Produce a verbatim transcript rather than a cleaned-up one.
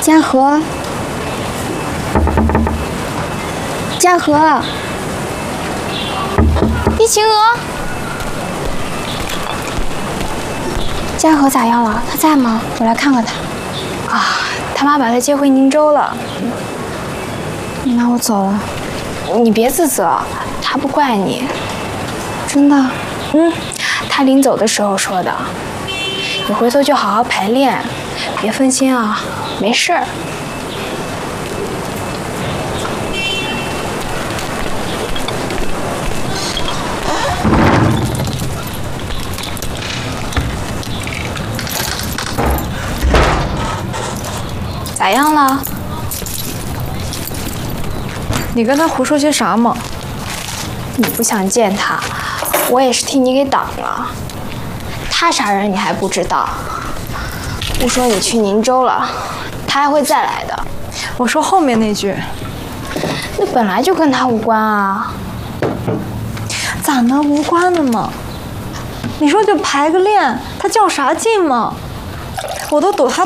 嘉禾，嘉禾， 易晴娥， 嘉禾咋样了？他在吗？我来看看他。 啊，他妈把他接回宁州了。 那我走了。 你别自责，他不怪你。 真的？ 嗯，他临走的时候说的。你回头就好好排练，别分心啊，没事儿。咋样了？ 你跟他胡说些啥嘛？ 你不想见他，我也是替你给挡了。他啥人你还不知道？不说你去宁州了，他还会再来的。 我说后面那句。 那本来就跟他无关啊。 咋能无关的嘛？你说就排个练，他较啥劲嘛？我都躲他